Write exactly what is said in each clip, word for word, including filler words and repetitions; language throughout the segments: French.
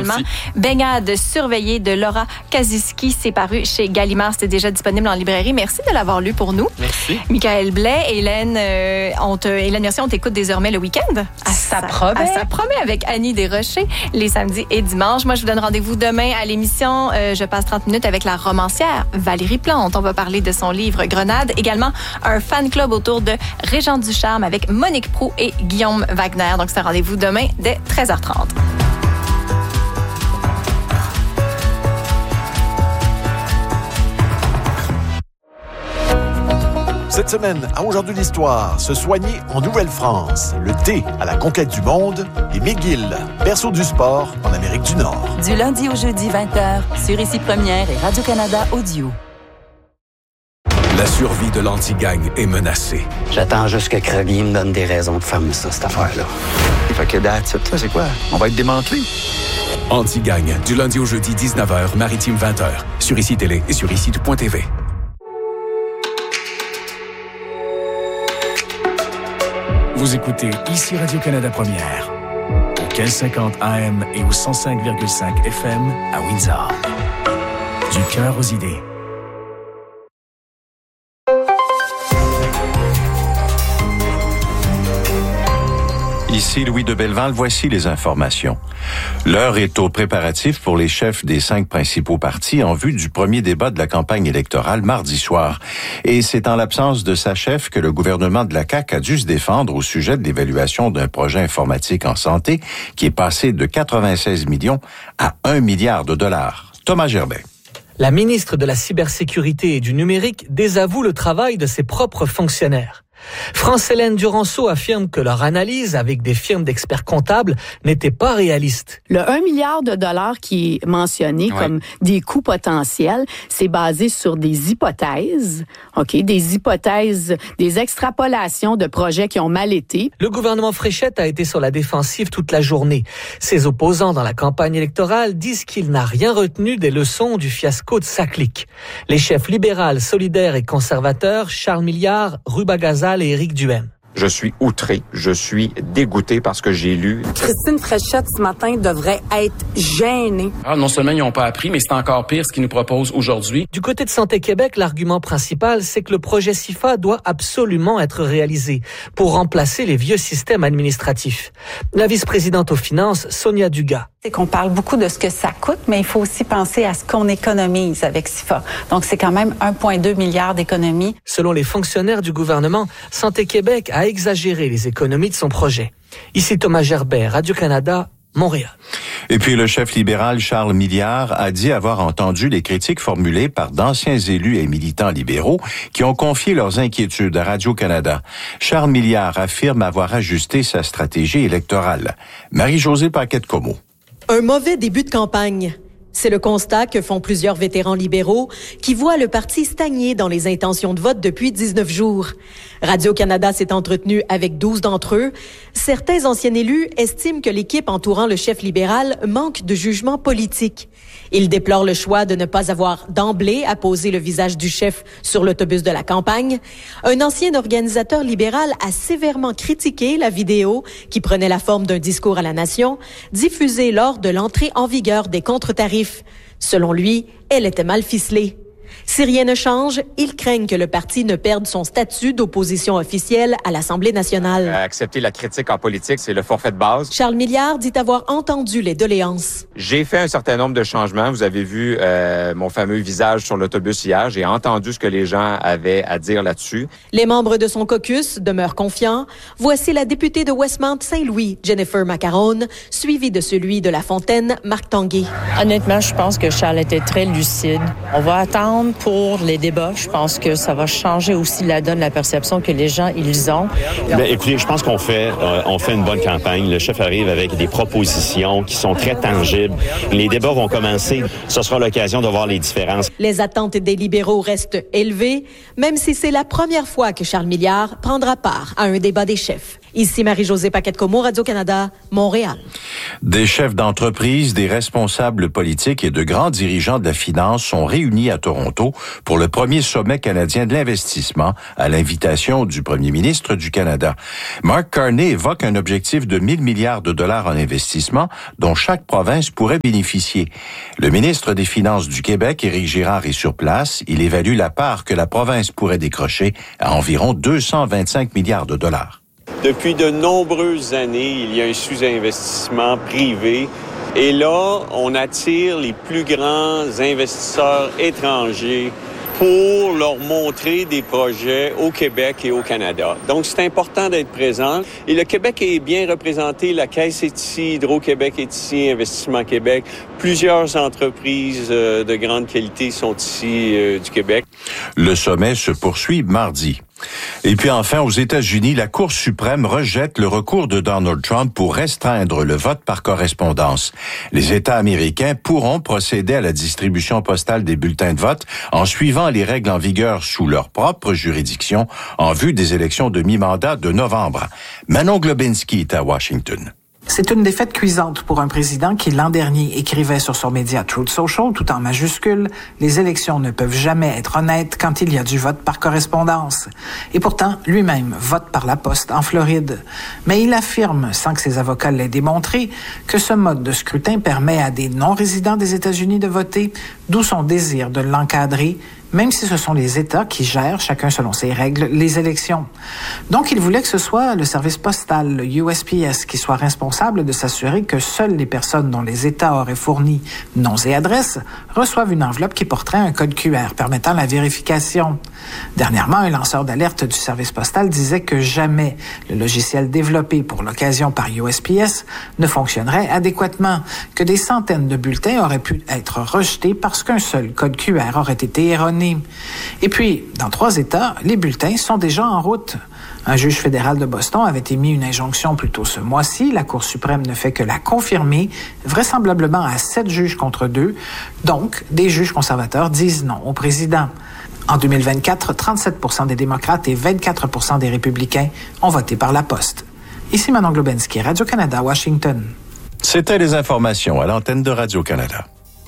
également. Baignade surveillée de Laura Kaziski. C'est paru chez Gallimard. C'est déjà disponible en librairie. Merci de l'avoir lu pour nous. Merci. Michael Blais, Hélène, euh, on te, Hélène Mercier, on t'écoute désormais le week-end. À ça promet. À ça promet avec Annie Desrochers, les samedis et dimanches. Moi, je vous donne rendez-vous demain à l'émission euh, Je passe trente minutes avec la romancière Valérie Plante. On va parler de son livre Grenade. Également, un fan club autour de Régent Ducharme avec Monique Proulx et Guillaume Wagner. Donc, c'est un rendez-vous demain dès treize heures trente. Cette semaine, à Aujourd'hui l'Histoire, se soigner en Nouvelle-France, le thé à la conquête du monde et McGill, berceau du sport en Amérique du Nord. Du lundi au jeudi, vingt heures, sur Ici Première et Radio-Canada Audio. La survie de l'anti-gang est menacée. J'attends juste que Crevier me donne des raisons de faire ça, cette affaire-là. Fait que that's it, c'est quoi? On va être démantelé. Anti-gang, du lundi au jeudi, dix-neuf heures, maritime vingt heures, sur Ici Télé et sur ici tout point t v. Vous écoutez Ici Radio-Canada Première, au quinze cinquante A M et au cent cinq virgule cinq F M à Windsor. Du cœur aux idées. Ici Louis de Belleval, voici les informations. L'heure est aux préparatifs pour les chefs des cinq principaux partis en vue du premier débat de la campagne électorale mardi soir. Et c'est en l'absence de sa chef que le gouvernement de la C A Q a dû se défendre au sujet de l'évaluation d'un projet informatique en santé qui est passé de quatre-vingt-seize millions à un milliard de dollars. Thomas Gerbet. La ministre de la Cybersécurité et du Numérique désavoue le travail de ses propres fonctionnaires. France-Hélène Duranceau affirme que leur analyse avec des firmes d'experts comptables n'était pas réaliste. Le un milliard de dollars qui est mentionné ouais. comme des coûts potentiels, c'est basé sur des hypothèses, OK, des hypothèses, des extrapolations de projets qui ont mal été. Le gouvernement Fréchette a été sur la défensive toute la journée. Ses opposants dans la campagne électorale disent qu'il n'a rien retenu des leçons du fiasco de Saclic. Les chefs libéral, solidaires et conservateurs, Charles Milliard, Ruba Gazal et Éric Duhaime. Je suis outré, je suis dégoûté parce que j'ai lu. Christine Fréchette, ce matin, devrait être gênée. Ah, non seulement ils n'ont pas appris, mais c'est encore pire ce qu'ils nous proposent aujourd'hui. Du côté de Santé Québec, l'argument principal, c'est que le projet C I F A doit absolument être réalisé pour remplacer les vieux systèmes administratifs. La vice-présidente aux finances, Sonia Dugas. C'est qu'on parle beaucoup de ce que ça coûte, mais il faut aussi penser à ce qu'on économise avec C I F A. Donc, c'est quand même un virgule deux milliard d'économies. Selon les fonctionnaires du gouvernement, Santé Québec a exagéré les économies de son projet. Ici Thomas Gerbet, Radio-Canada, Montréal. Et puis le chef libéral Charles Milliard a dit avoir entendu les critiques formulées par d'anciens élus et militants libéraux qui ont confié leurs inquiétudes à Radio-Canada. Charles Milliard affirme avoir ajusté sa stratégie électorale. Marie-Josée Paquette-Comeau. Un mauvais début de campagne. C'est le constat que font plusieurs vétérans libéraux qui voient le parti stagner dans les intentions de vote depuis dix-neuf jours. Radio-Canada s'est entretenu avec douze d'entre eux. Certains anciens élus estiment que l'équipe entourant le chef libéral manque de jugement politique. Ils déplorent le choix de ne pas avoir d'emblée apposé le visage du chef sur l'autobus de la campagne. Un ancien organisateur libéral a sévèrement critiqué la vidéo qui prenait la forme d'un discours à la nation, diffusée lors de l'entrée en vigueur des contre-tarifs. Selon lui, elle était mal ficelée. Si rien ne change, ils craignent que le parti ne perde son statut d'opposition officielle à l'Assemblée nationale. Euh, accepter la critique en politique, c'est le forfait de base. Charles Milliard dit avoir entendu les doléances. J'ai fait un certain nombre de changements. Vous avez vu euh, mon fameux visage sur l'autobus hier. J'ai entendu ce que les gens avaient à dire là-dessus. Les membres de son caucus demeurent confiants. Voici la députée de Westmount-Saint-Louis, Jennifer Macarone, suivie de celui de La Fontaine, Marc Tanguay. Honnêtement, je pense que Charles était très lucide. On va attendre pour les débats. Je pense que ça va changer aussi la donne, la perception que les gens, ils ont. Bien, écoutez, je pense qu'on fait, euh, on fait une bonne campagne. Le chef arrive avec des propositions qui sont très tangibles. Les débats vont commencer. Ce sera l'occasion de voir les différences. Les attentes des libéraux restent élevées, même si c'est la première fois que Charles Milliard prendra part à un débat des chefs. Ici Marie-Josée Paquette-Comeau, Radio-Canada, Montréal. Des chefs d'entreprise, des responsables politiques et de grands dirigeants de la finance sont réunis à Toronto pour le premier sommet canadien de l'investissement à l'invitation du premier ministre du Canada. Mark Carney évoque un objectif de mille milliards de dollars en investissement dont chaque province pourrait bénéficier. Le ministre des Finances du Québec, Éric Girard, est sur place. Il évalue la part que la province pourrait décrocher à environ deux cent vingt-cinq milliards de dollars. Depuis de nombreuses années, il y a un sous-investissement privé. Et là, on attire les plus grands investisseurs étrangers pour leur montrer des projets au Québec et au Canada. Donc, c'est important d'être présent. Et le Québec est bien représenté. La Caisse est ici, Hydro-Québec est ici, Investissement Québec. Plusieurs entreprises euh, de grande qualité sont ici euh, du Québec. Le sommet se poursuit mardi. Et puis enfin, aux États-Unis, la Cour suprême rejette le recours de Donald Trump pour restreindre le vote par correspondance. Les États américains pourront procéder à la distribution postale des bulletins de vote en suivant les règles en vigueur sous leur propre juridiction en vue des élections de mi-mandat de novembre. Manon Globinski est à Washington. C'est une défaite cuisante pour un président qui, l'an dernier, écrivait sur son média Truth Social, tout en majuscule, « Les élections ne peuvent jamais être honnêtes quand il y a du vote par correspondance ». Et pourtant, lui-même vote par la poste en Floride. Mais il affirme, sans que ses avocats l'aient démontré, que ce mode de scrutin permet à des non-résidents des États-Unis de voter, d'où son désir de l'encadrer, même si ce sont les États qui gèrent, chacun selon ses règles, les élections. Donc, il voulait que ce soit le service postal, le U S P S, qui soit responsable de s'assurer que seules les personnes dont les États auraient fourni noms et adresses reçoivent une enveloppe qui porterait un code Q R permettant la vérification. Dernièrement, un lanceur d'alerte du service postal disait que jamais le logiciel développé pour l'occasion par U S P S ne fonctionnerait adéquatement, que des centaines de bulletins auraient pu être rejetés parce qu'un seul code Q R aurait été erroné. Et puis, dans trois États, les bulletins sont déjà en route. Un juge fédéral de Boston avait émis une injonction plus tôt ce mois-ci. La Cour suprême ne fait que la confirmer, vraisemblablement à sept juges contre deux. Donc, des juges conservateurs disent non au président. En deux mille vingt-quatre, trente-sept pour cent des démocrates et vingt-quatre pour cent des républicains ont voté par la poste. Ici Manon Globinski, Radio-Canada, Washington. C'était les informations à l'antenne de Radio-Canada.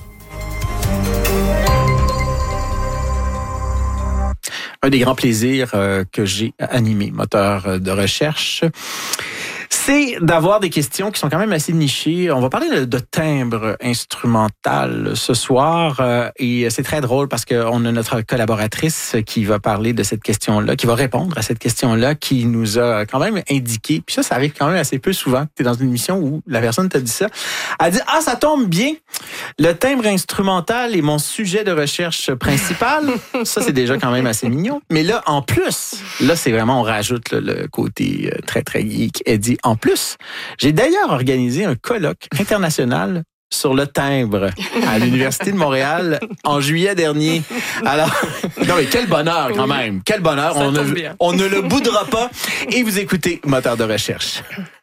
Un des grands plaisirs euh, que j'ai animé, moteur de recherche, c'est d'avoir des questions qui sont quand même assez nichées. On va parler de, de timbre instrumental ce soir euh, et c'est très drôle parce qu'on a notre collaboratrice qui va parler de cette question-là, qui va répondre à cette question-là, qui nous a quand même indiqué, puis ça, ça arrive quand même assez peu souvent, que tu es dans une émission où la personne t'a dit ça, elle dit « Ah, ça tombe bien, le timbre instrumental est mon sujet de recherche principal. » Ça, c'est déjà quand même assez mignon. Mais là, en plus, là, c'est vraiment, on rajoute là, le côté euh, très, très geek. Elle dit, en plus, j'ai d'ailleurs organisé un colloque international sur le timbre à l'Université de Montréal en juillet dernier. Alors, non mais quel bonheur quand même. Quel bonheur. On ne, on ne le boudera pas. Et vous écoutez Moteur de recherche.